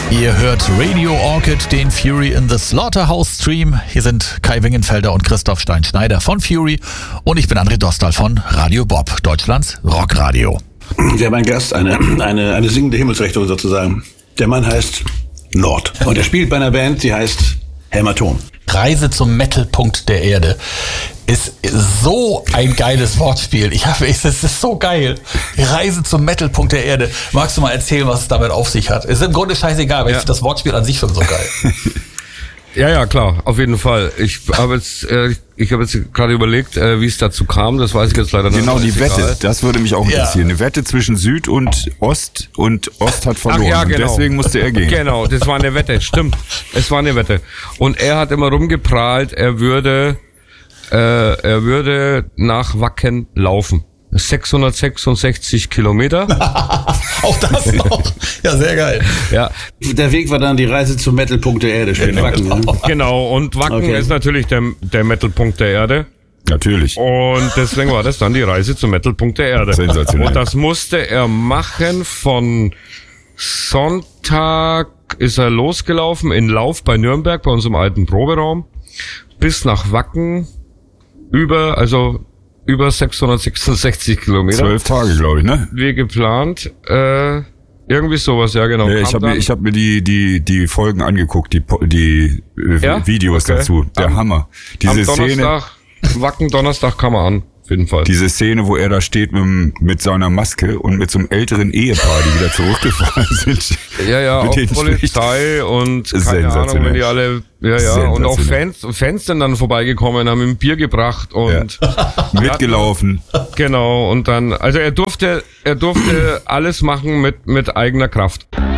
Ihr hört Radio Orchid, den Fury in the Slaughterhouse Stream. Hier sind Kai Wingenfelder und Christoph Stein-Schneider von Fury und ich bin André Dostal von Radio Bob, Deutschlands Rockradio. Wir haben einen Gast, eine singende Himmelsrichtung sozusagen. Der Mann heißt Nord und er spielt bei einer Band, die heißt Hämatom. Reise zum Metal-Punkt der Erde ist so ein geiles Wortspiel. Es ist so geil. Reise zum Metal-Punkt der Erde. Magst du mal erzählen, was es damit auf sich hat? Ist im Grunde scheißegal, aber ich finde das Wortspiel an sich schon so geil. Ja, klar, auf jeden Fall. Ich habe jetzt gerade überlegt, wie es dazu kam. Das weiß ich jetzt leider nicht. Genau, die Wette. Das würde mich auch interessieren. Eine Wette zwischen Süd und Ost hat verloren. Ach ja, genau. Und deswegen musste er gehen. Genau, das war eine Wette. Stimmt. Es war eine Wette. Und er hat immer rumgeprahlt, er würde nach Wacken laufen. 666 Kilometer. Auch das noch. Ja, sehr geil. Ja. Der Weg war dann die Reise zum Metal-Punkt der Erde. Schön Wacken. Ne? Genau, und Wacken ist natürlich der Metal-Punkt der Erde. Natürlich. Und deswegen war das dann die Reise zum Metal-Punkt der Erde. Sensationell. Und das musste er machen von Sonntag ist er losgelaufen in Lauf bei Nürnberg, bei unserem alten Proberaum, bis nach Wacken über 666 Kilometer. 12 Tage, glaube ich, ne? Wie geplant. Irgendwie sowas, ja genau. Ja, ich hab mir die Folgen angeguckt, die Videos dazu. Der Hammer. Diese am Donnerstag, Wacken Donnerstag kam er an. Auf jeden Fall. Diese Szene, wo er da steht mit seiner Maske und mit so einem älteren Ehepaar, die wieder zurückgefahren sind. Ja, auch Polizei und keine Ahnung, wenn die alle, und auch Fans sind dann vorbeigekommen, haben ihm ein Bier gebracht und mitgelaufen. Genau, und dann, also er durfte alles machen mit eigener Kraft.